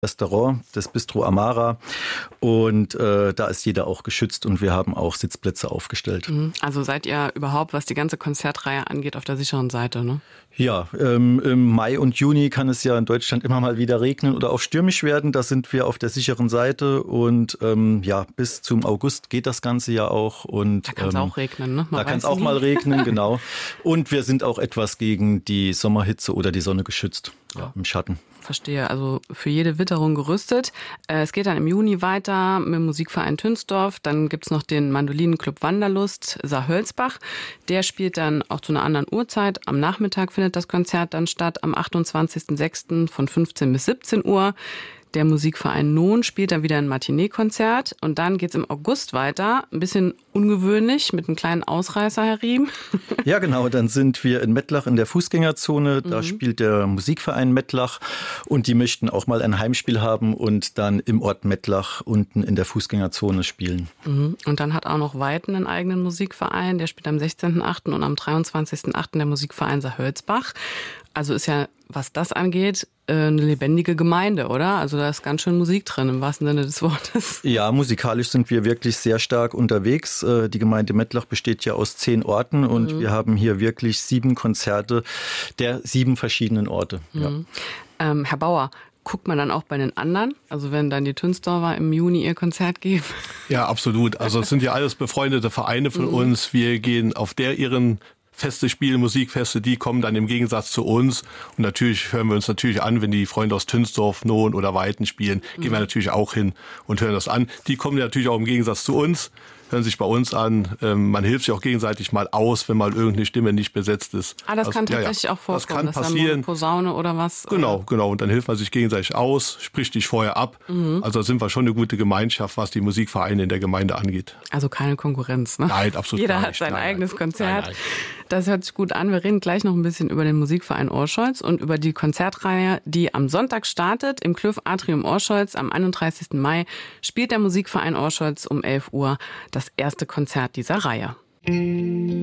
Restaurant, das Bistro Amara, und da ist jeder auch geschützt und wir haben auch Sitzplätze aufgestellt. Also seid ihr überhaupt, was die ganze Konzertreihe angeht, auf der sicheren Seite, ne? Ja, im Mai und Juni kann es ja in Deutschland immer mal wieder regnen oder auch stürmisch werden. Da sind wir auf der sicheren Seite und bis zum August geht das Ganze ja auch. Und da kann es auch regnen, ne? Da kann es auch mal regnen, genau. Und wir sind auch etwas gegen die Sommerhitze oder die Sonne geschützt, im Schatten. Verstehe, also für jede Witterung gerüstet. Es geht dann im Juni weiter mit dem Musikverein Tünsdorf. Dann gibt's noch den Mandolinenclub Wanderlust Saarhölzbach. Der spielt dann auch zu einer anderen Uhrzeit. Am Nachmittag findet das Konzert dann statt, am 28.06. von 15 bis 17 Uhr. Der Musikverein Non spielt dann wieder ein Matinee-Konzert und dann geht's im August weiter. Ein bisschen ungewöhnlich, mit einem kleinen Ausreißer, Herr Riem. Ja, genau, dann sind wir in Mettlach in der Fußgängerzone. Da spielt der Musikverein Mettlach und die möchten auch mal ein Heimspiel haben und dann im Ort Mettlach unten in der Fußgängerzone spielen. Und dann hat auch noch Weiten einen eigenen Musikverein. Der spielt am 16.08. und am 23.08. der Musikverein Saarhölzbach. Also ist ja, was das angeht, eine lebendige Gemeinde, oder? Also da ist ganz schön Musik drin, im wahrsten Sinne des Wortes. Ja, musikalisch sind wir wirklich sehr stark unterwegs. Die Gemeinde Mettlach besteht ja aus 10 Orten und wir haben hier wirklich 7 Konzerte der 7 verschiedenen Orte. Ja. Herr Bauer, guckt man dann auch bei den anderen? Also wenn dann die Tünsdorfer im Juni ihr Konzert geben? Ja, absolut. Also es sind ja alles befreundete Vereine von uns. Wir gehen auf ihren Feste spielen, Musikfeste, die kommen dann im Gegensatz zu uns. Und natürlich hören wir uns natürlich an, wenn die Freunde aus Tünsdorf, Non oder Weiten spielen, gehen wir natürlich auch hin und hören das an. Die kommen natürlich auch im Gegensatz zu uns, hören sich bei uns an. Man hilft sich auch gegenseitig mal aus, wenn mal irgendeine Stimme nicht besetzt ist. Das kann tatsächlich auch vorkommen. Das kann passieren. Eine Posaune oder was? Genau. Und dann hilft man sich gegenseitig aus, spricht dich vorher ab. Also da sind wir schon eine gute Gemeinschaft, was die Musikvereine in der Gemeinde angeht. Also keine Konkurrenz, ne? Nein, absolut Jeder nicht. hat sein eigenes Konzert. Nein. Das hört sich gut an. Wir reden gleich noch ein bisschen über den Musikverein Orscholz und über die Konzertreihe, die am Sonntag startet. Im Club Atrium Orscholz am 31. Mai spielt der Musikverein Orscholz um 11 Uhr das erste Konzert dieser Reihe.